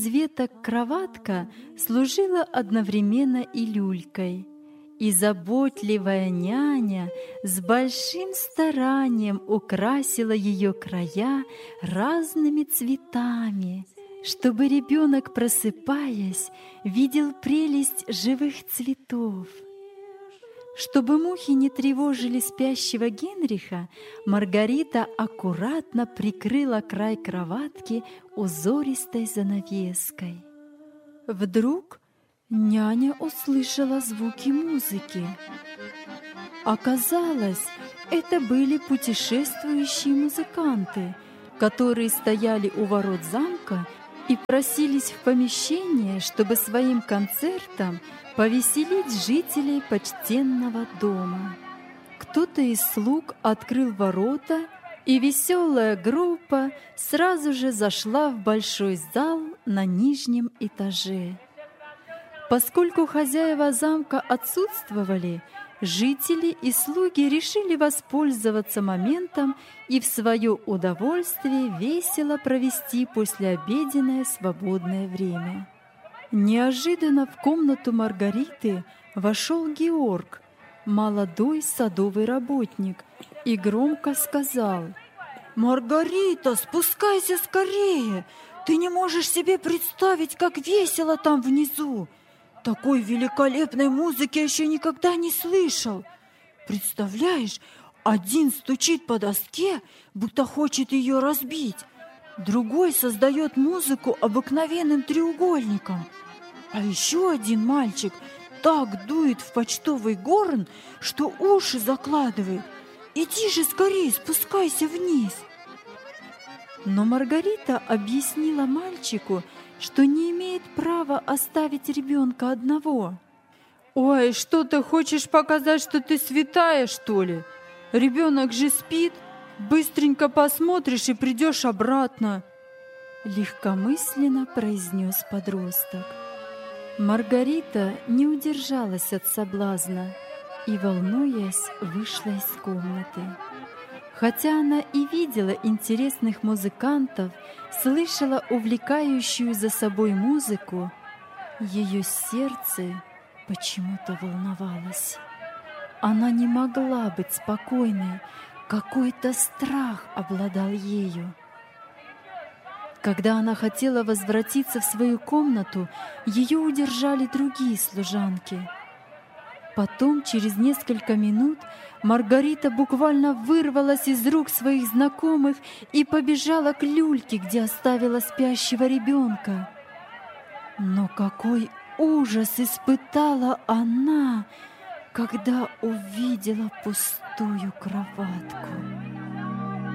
из веток кроватка служила одновременно и люлькой. И заботливая няня с большим старанием украсила ее края разными цветами, чтобы ребенок, просыпаясь, видел прелесть живых цветов. Чтобы мухи не тревожили спящего Генриха, Маргарита аккуратно прикрыла край кроватки узористой занавеской. Вдруг няня услышала звуки музыки. Оказалось, это были путешествующие музыканты, которые стояли у ворот замка и просились в помещение, чтобы своим концертом повеселить жителей почтенного дома. Кто-то из слуг открыл ворота, и веселая группа сразу же зашла в большой зал на нижнем этаже. Поскольку хозяева замка отсутствовали, жители и слуги решили воспользоваться моментом и в свое удовольствие весело провести послеобеденное свободное время. Неожиданно в комнату Маргариты вошел Георг, молодой садовый работник, и громко сказал: «Маргарита, спускайся скорее! Ты не можешь себе представить, как весело там внизу! Такой великолепной музыки я еще никогда не слышал! Представляешь, один стучит по доске, будто хочет ее разбить, другой создает музыку обыкновенным треугольником, а еще один мальчик так дует в почтовый горн, что уши закладывает. Иди же скорее, спускайся вниз!» Но Маргарита объяснила мальчику, что не имеет права оставить ребенка одного. «Ой, что ты хочешь показать, что ты святая, что ли? Ребенок же спит, быстренько посмотришь и придешь обратно», — легкомысленно произнес подросток. Маргарита не удержалась от соблазна и, волнуясь, вышла из комнаты. Хотя она и видела интересных музыкантов, слышала увлекающую за собой музыку, ее сердце почему-то волновалось. Она не могла быть спокойной, какой-то страх обладал ею. Когда она хотела возвратиться в свою комнату, ее удержали другие служанки. Потом, через несколько минут, Маргарита буквально вырвалась из рук своих знакомых и побежала к люльке, где оставила спящего ребенка. Но какой ужас испытала она, когда увидела пустую кроватку!